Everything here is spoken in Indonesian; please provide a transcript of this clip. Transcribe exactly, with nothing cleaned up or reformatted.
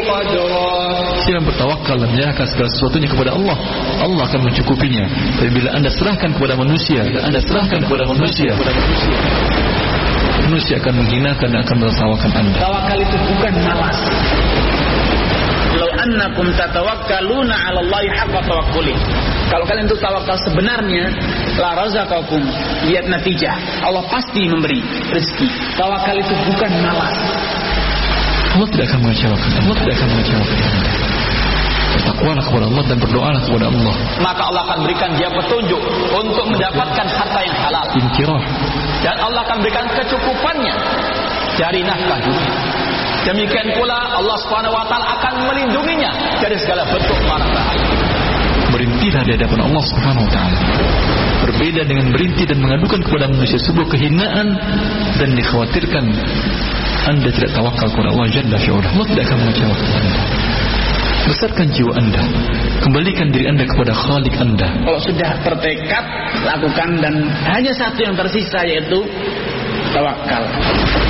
قدرا. Siapa bertawakal dan menyerahkan segala sesuatunya kepada Allah, Allah akan mencukupinya. Tapi bila anda serahkan kepada manusia, anda serahkan kepada manusia, manusia akan menghinakan dan akan menertawakan anda. Tawakal itu bukan malas. Law annakum tatawakkaluna 'ala Allahi haqqa tawakkuli. Kalau kalian itu tawakal sebenarnya, la razaqakum, lihat natijah. Allah pasti memberi rezeki. Tawakal itu bukan malas. Allah tidak akan mengecewakan. Allah tidak akan mengecewakan anda. Bertakwalah kepada Allah dan berdoalah kepada Allah. Maka Allah akan berikan dia petunjuk untuk mendapatkan harta yang halal. Inkirah. Dan Allah akan berikan kecukupannya dari nafkah dunia. Demikian pula Allah Subhanahu wa taala akan melindunginya dari segala bentuk mara bahaya. Berintilah di hadapan Allah Subhanahu wa taala. Berbeda dengan berhenti dan mengadukan kepada manusia sebuah kehinaan dan dikhawatirkan anda tidak tawakal kepada Allah Jalla fi'ala. Allah tidak akan mengecewakan anda. Besarkan jiwa anda, kembalikan diri anda kepada Khalik anda. Kalau sudah bertekad, lakukan, dan hanya satu yang tersisa, yaitu tawakal.